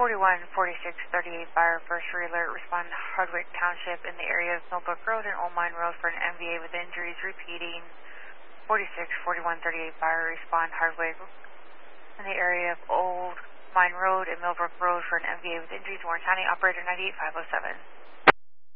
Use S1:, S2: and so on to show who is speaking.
S1: 414638 fire, first alert, respond to Hardwick Township in the area of Millbrook Road and Old Mine Road for an MVA with injuries. Repeating, 464138 fire, respond Hardwick in the area of Old Mine Road and Millbrook Road for an MVA with injuries. Warren County, operator 98507.